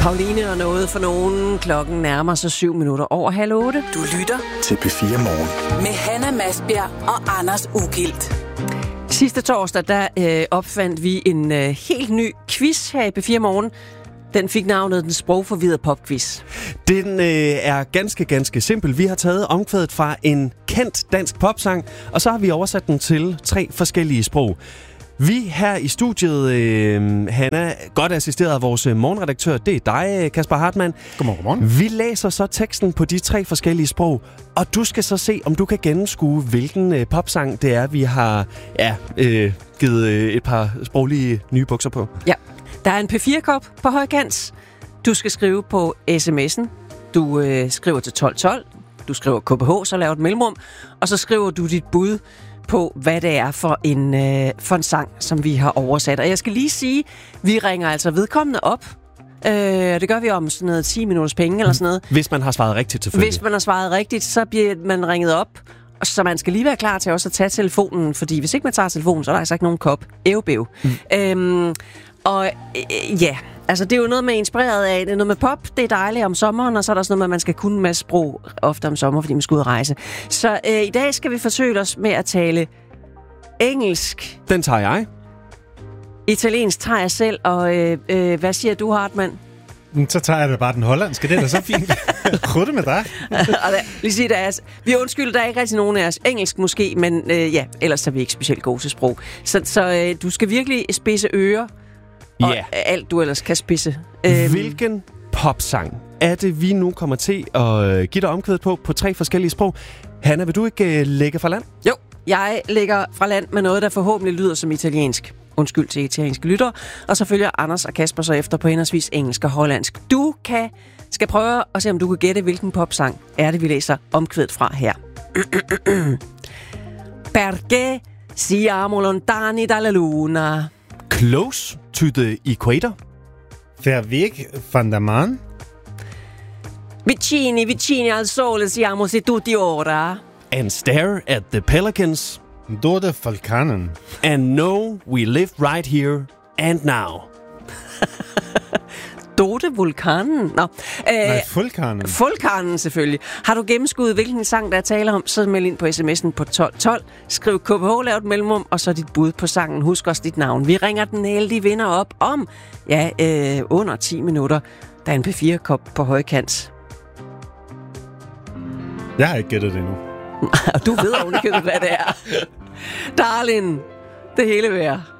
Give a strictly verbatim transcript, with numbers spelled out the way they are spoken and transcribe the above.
Pauline og noget for nogen. Klokken nærmer sig syv minutter over halv otte. Du lytter til P fire Morgen med Hanna Masbjerg og Anders Ugilt. Sidste torsdag, der øh, opfandt vi en øh, helt ny quiz her i P fire Morgen. Den fik navnet Den Sprogforvirrede Popquiz. Den øh, er ganske, ganske simpel. Vi har taget omkvædet fra en kendt dansk popsang, og så har vi oversat den til tre forskellige sprog. Vi her i studiet, øh, Hanna, godt assisteret af vores morgenredaktør, det er dig, Kasper Hartmann. Godmorgen, godmorgen. Vi læser så teksten på de tre forskellige sprog, og du skal så se, om du kan gennemskue, hvilken øh, popsang det er, vi har ja, øh, givet øh, et par sproglige nye bukser på. Ja, der er en P fire-kop på højkant. Du skal skrive på sms'en. Du øh, skriver til tolv tolv. Du skriver K P H, så laver et mellemrum. Og så skriver du dit bud på, hvad det er for en, øh, for en sang, som vi har oversat. Og jeg skal lige sige, vi ringer altså vedkommende op. Øh, det gør vi om sådan noget ti minutters penge eller sådan noget. Hvis man har svaret rigtigt, selvfølgelig. Hvis man har svaret rigtigt, så bliver man ringet op. Så man skal lige være klar til også at tage telefonen, fordi hvis ikke man tager telefonen, så er der altså ikke nogen kop. Ævbæv. Mm. Øhm, og øh, ja, altså det er jo noget med inspireret af, det er noget med pop, det er dejligt om sommeren, og så er der også noget med, at man skal kunne en masse sprog ofte om sommer, fordi man skal ud og rejse. Så øh, i dag skal vi forsøge os med at tale engelsk. Den tager jeg. Italiensk tager jeg selv, og øh, øh, hvad siger du, Hartmann? Så tager jeg da bare den hollandske, det er da så fint. Rydde med dig. og der, lige sige, der er, vi undskylder, der er ikke rigtig nogen af os. Engelsk måske, men øh, ja, ellers er vi ikke specielt gode til sprog. Så, så øh, du skal virkelig spidse ører, og yeah. alt du ellers kan spidse. Øhm, Hvilken popsang er det, vi nu kommer til at give dig omkvædet på, på tre forskellige sprog? Hanna, vil du ikke uh, lægge fra land? Jo, jeg lægger fra land med noget, der forhåbentlig lyder som italiensk. Undskyld til italienske lyttere. Og så følger Anders og Kasper så efter på henholdsvis engelsk og hollandsk. Du kan, skal prøve at se, om du kan gætte, hvilken popsang er det, vi læser omkvædet fra her. Perché siamo lontani dalla luna? Close to the equator. Verweg van der Maan. Vicini, vicini al sole siamo seduti ora. And stare at the pelicans. Dode Vulkanen. And know we live right here and now. Dode Vulkanen? Nå. Øh, Nej, Vulkanen. Vulkanen selvfølgelig. Har du gennemskuddet, hvilken sang der er tale om, så meld ind på sms'en på tolv tolv. Skriv K P H, lav et mellemrum, og så dit bud på sangen. Husk også dit navn. Vi ringer den heldige vinder op om, ja, øh, under ti minutter. Der er en P fire-kop på højkant. Jeg har ikke gættet det endnu. Og du ved ovenikøbet, hvad det er. Darling, det hele værd.